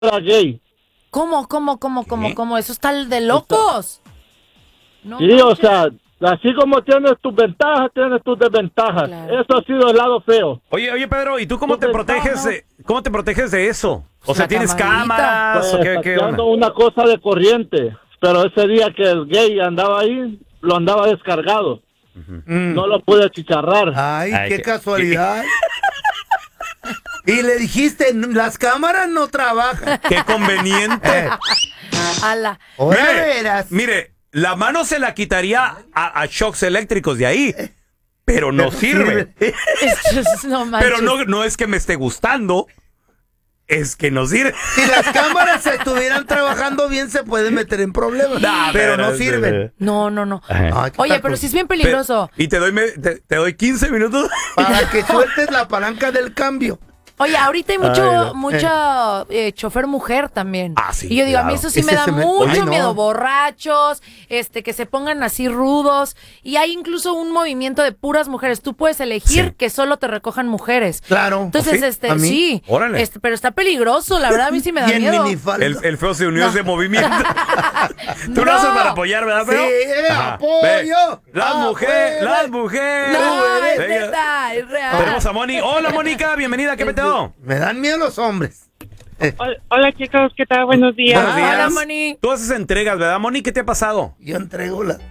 era gay. ¿Cómo? Eso está de locos. No Sí, manches. o sea, así como tienes tus ventajas, tienes tus desventajas. Claro. Eso ha sido el lado feo. Oye, Pedro, ¿y tú cómo te proteges de eso? O Pues sea, la ¿tienes camarita. cámaras o qué onda? Sacando una cosa de corriente. Pero ese día que el gay andaba ahí, lo andaba descargado. No lo pude achicharrar. Ay, Ay, qué qué- casualidad. Y le dijiste, las cámaras no trabajan. ¡Qué conveniente! Ala. Ahora Mire, verás. mire, la mano se la quitaría a shocks eléctricos de ahí, pero no sirve. No manches. Pero no es que me esté gustando, es que no sirve. Si las cámaras estuvieran trabajando bien, se pueden meter en problemas. pero no sirven. No. Ay, qué Oye, tal pero cosa. sí es bien peligroso. Y te doy 15 minutos. Para que sueltes la palanca del cambio. Oye, ahorita hay Ay, mucha chofer mujer también. Ah, sí, Y yo digo, a mí claro. eso sí me Ese da se me- mucho Ay, no. miedo. Borrachos, que se pongan así rudos. Y hay incluso un movimiento de puras mujeres. Tú puedes elegir Sí. que solo te recojan mujeres. Claro. Entonces, ¿Sí? ¿A mí? sí. Órale. Pero está peligroso, la verdad, a mí sí me da Y en miedo. minifalda. El feo se unió a ese movimiento. Tú lo No. haces para apoyar, ¿verdad, feo? Sí, Ajá. apoyo. Ve, Las mujeres. No, es Venga. neta, es real. Tenemos a Moni. Hola, Mónica, bienvenida, ¿qué peteo? Me dan miedo los hombres. Hola chicos, ¿qué tal? Buenos días. Buenos días. Hola, Moni. Tú haces entregas, ¿verdad, Moni? ¿Qué te ha pasado? Yo entrego la...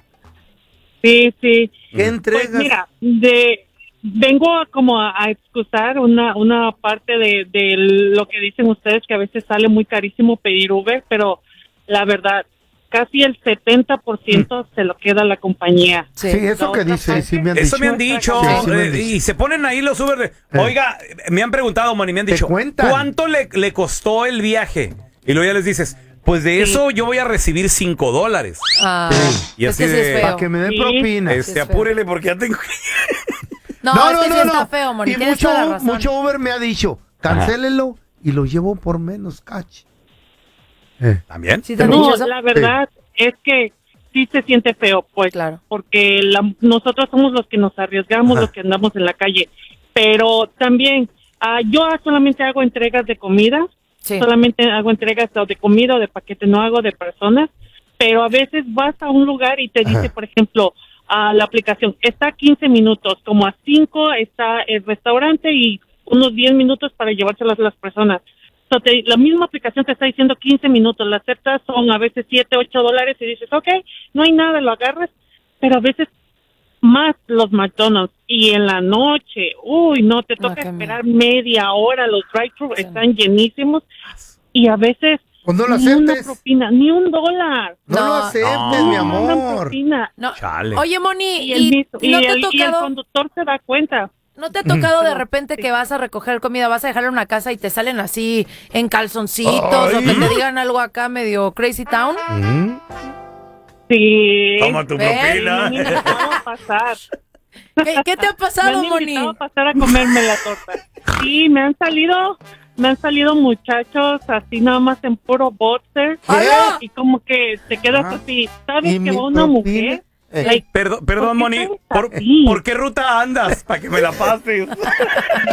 Sí. ¿Qué entregas? Pues mira, vengo a excusar una parte de lo que dicen ustedes, que a veces sale muy carísimo pedir Uber, pero la verdad, casi el 70% se lo queda la compañía. Sí, eso que dice, sí me han Eso dicho. me han dicho. Sí, sí me han dicho. Y se ponen ahí los Uber. Oiga, me han preguntado, Moni, me han Te dicho, cuentan. ¿cuánto le costó el viaje? Y luego ya les dices, pues de eso yo voy a recibir $5. Ah, Y es así que sí de- es Para feo. que me den Sí. propina. es feo. Apúrele porque ya tengo que... No, es que sí está feo, Moni. Y Tienes toda la razón. mucho Uber me ha dicho, cancélelo y lo llevo por menos catch. ¿También? ¿Sí te han No, dicho eso? la verdad es que sí se siente feo, pues, Claro. porque nosotros somos los que nos arriesgamos, los que andamos en la calle, pero también yo solamente hago entregas de comida, Sí. solamente hago entregas o de comida o de paquete, no hago de personas, pero a veces vas a un lugar y te dice, por ejemplo, la aplicación, está a 15 minutos, como a 5 está el restaurante y unos 10 minutos para llevárselas a las personas. So, la misma aplicación te está diciendo 15 minutos, la aceptas, son a veces $7, $8 y dices, ok, no hay nada, lo agarras, pero a veces más los McDonald's y en la noche, no, te toca qué esperar media hora, los drive-thru están llenísimos y a veces Pues no lo ni una aceptes. propina, ni $1. No, lo aceptes, no. mi Una amor. propina. No. Chale. Oye, Moni, Y el, ¿y no te ha y el tocado? conductor se da cuenta. ¿No te ha tocado de repente que vas a recoger comida, vas a dejarla en una casa y te salen así en calzoncitos o que te digan algo acá medio crazy town? Sí. Toma tu ¿Ven? propina. Me han invitado a pasar. ¿Qué te ha Me pasado, han Moni? invitado a pasar a comerme la torta. Sí, me han salido muchachos así nada más en puro boxer. ¡Hala! Y como que te quedas así. ¿Sabes ¿Y que mi va una propina? mujer? Like, Perdón, ¿por qué Moni, estás así? ¿por qué ruta andas? Para que me la pases.